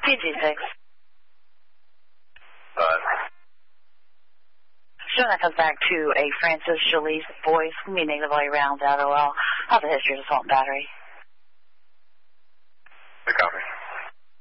PG6. Sure, that comes back to a Francis Jalise voice, meaning the volume rounds out. OL. How's the history of assault and battery? The copy.